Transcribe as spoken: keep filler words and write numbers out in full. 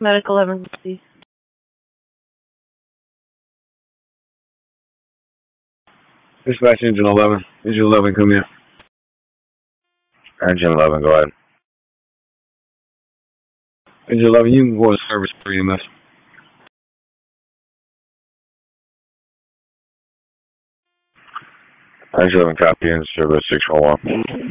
Medical emergency. Dispatch Engine eleven. Engine eleven, come here. Engine eleven, go ahead. Engine eleven, you can go to service for E M S. Engine eleven, copy in service six one one.